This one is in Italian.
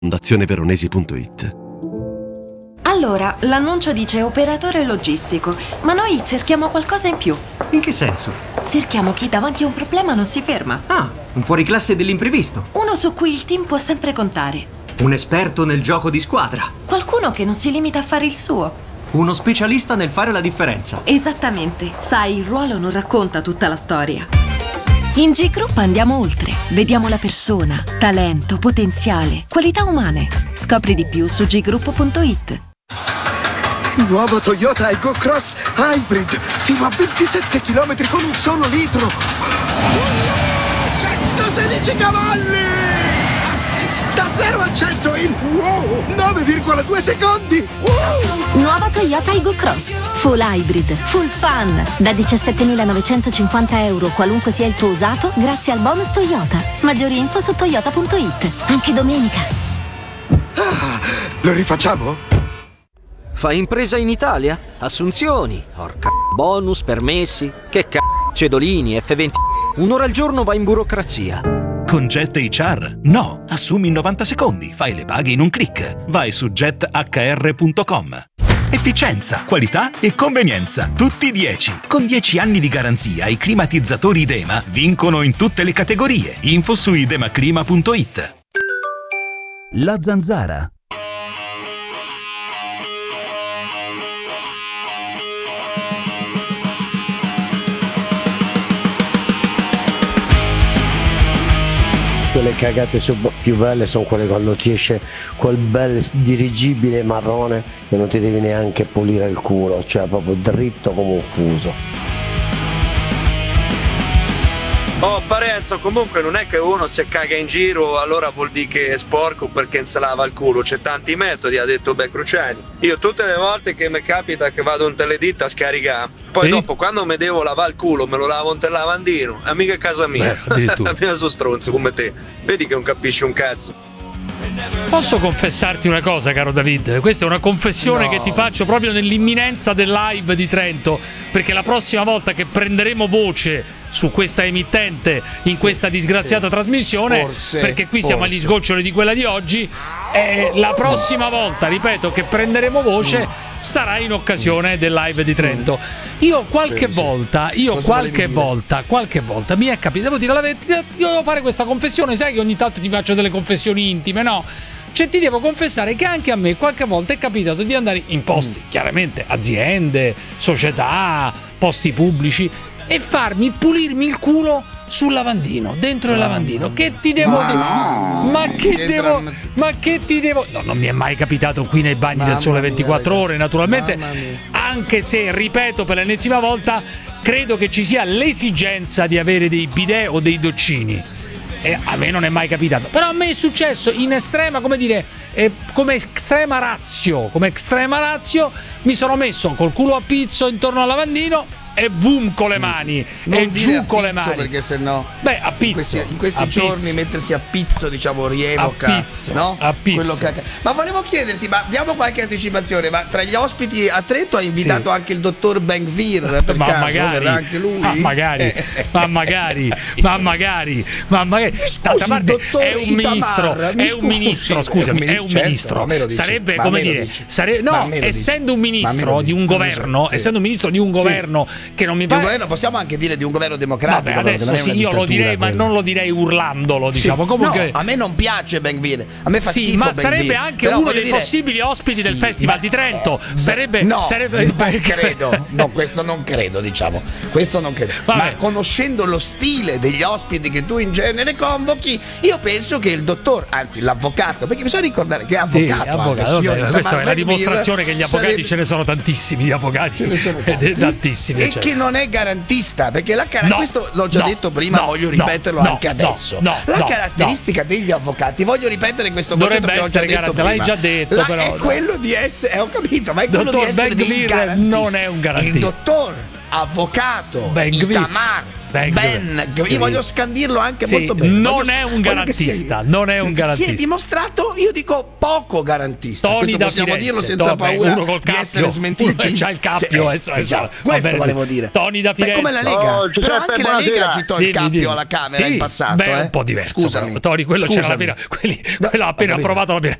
fondazioneveronesi.it. Allora, l'annuncio dice operatore logistico, ma noi cerchiamo qualcosa in più. In che senso? Cerchiamo chi davanti a un problema non si ferma. Ah, un fuoriclasse dell'imprevisto. Uno su cui il team può sempre contare. Un esperto nel gioco di squadra. Qualcuno che non si limita a fare il suo. Uno specialista nel fare la differenza. Esattamente. Sai, il ruolo non racconta tutta la storia. In G Group andiamo oltre. Vediamo la persona, talento, potenziale, qualità umane. Scopri di più su group.it. Nuova Toyota Aygo Cross Hybrid, fino a 27 km con un solo litro. 116 cavalli! Da 0 a 100 in 9,2 secondi! Nuova Toyota Aygo Cross, full hybrid, full fun. Da 17.950 euro, qualunque sia il tuo usato, grazie al bonus Toyota. Maggiori info su toyota.it, anche domenica. Lo rifacciamo? Fai impresa in Italia? Assunzioni, bonus, permessi, che cedolini, F20. Un'ora al giorno vai in burocrazia. Con Jet HR? No, assumi in 90 secondi, fai le paghe in un click. Vai su jethr.com. Efficienza, qualità e convenienza, tutti 10. Con 10 anni di garanzia, i climatizzatori Idema vincono in tutte le categorie. Info su idemaclima.it. La Zanzara. Le cagate più belle sono quelle quando ti esce quel bel dirigibile marrone e non ti devi neanche pulire il culo, cioè proprio dritto come un fuso. Oh Parenzo, comunque non è che uno se caga in giro allora vuol dire che è sporco perché non se lava il culo, c'è tanti metodi, ha detto Cruciani. Io tutte le volte che mi capita che vado in teledita a scaricare, poi dopo quando mi devo lavare il culo me lo lavo in te lavandino, è mica casa mia. Addirittura. Mia sono stronzo come te, vedi che non capisci un cazzo. Posso confessarti una cosa, caro David? Questa è una confessione che ti faccio proprio nell'imminenza del live di Trento, perché la prossima volta che prenderemo voce su questa emittente in questa disgraziata trasmissione, perché qui siamo agli sgoccioli di quella di oggi, la prossima volta, ripeto, che prenderemo voce sarà in occasione del live di Trento. Io qualche volta mi è capitato, devo dire la verità, io devo fare questa confessione, sai che ogni tanto ti faccio delle confessioni intime, no? Cioè ti devo confessare che anche a me qualche volta è capitato di andare in posti, chiaramente aziende, società, posti pubblici, e pulirmi il culo sul lavandino, dentro il lavandino. Che ti devo dire? Ma che ti devo? No, non mi è mai capitato qui nei bagni del Sole 24 ore, naturalmente. Anche se, ripeto per l'ennesima volta, credo che ci sia l'esigenza di avere dei bidet o dei doccini. E a me non è mai capitato, però a me è successo in estrema, come extrema ratio, mi sono messo col culo a pizzo intorno al lavandino e boom con le mani e giù con le mani, perché sennò a pizzo in questi giorni mettersi a pizzo, diciamo, rievoca a pizzo, no? A pizzo. Quello che... Ma volevo chiederti, ma diamo qualche anticipazione, ma tra gli ospiti a Trento hai invitato anche il dottor Ben-Gvir, per caso magari, anche lui? ma magari d'altra parte è un ministro, scusami, è un ministro, sarebbe come dire, essendo un ministro di un governo, che non mi pare. Un governo, possiamo anche dire di un governo democratico. Vabbè, adesso sì, io lo direi, ma non lo direi urlandolo, diciamo. Comunque, no, a me non piace Ben-Gvir, a me fa schifo, ma sarebbe anche uno dei possibili ospiti del Festival di Trento. Non credo. Questo non credo, diciamo. Questo non credo. Ma conoscendo lo stile degli ospiti che tu in genere convochi, io penso che il dottor, anzi l'avvocato, perché bisogna ricordare che è avvocato. Questa è la dimostrazione che gli avvocati ce ne sono tantissimi di avvocati. Tantissimi, e che non è garantista, perché questo l'ho già detto prima, voglio ripeterlo anche adesso. La caratteristica degli avvocati, voglio ripetere questo concetto che ho già detto prima. L'hai già detto, però è quello di essere, ho capito, ma è quello di essere dei garantisti. Non è un garantista. Il dottor avvocato Itamar io voglio scandirlo anche Sì, molto bene. non è un garantista, non è un garantista. Si è dimostrato, io dico, poco garantista. Toni da possiamo Firenze, dirlo senza paura uno col di essere smentiti. C'ha il cappio, esatto. Questo volevo dire. Toni da Firenze. Come la Lega. Però anche la Lega agitò il cappio alla Camera in passato. Beh, un po' diverso. Scusami. Toni, quello c'era appena approvato la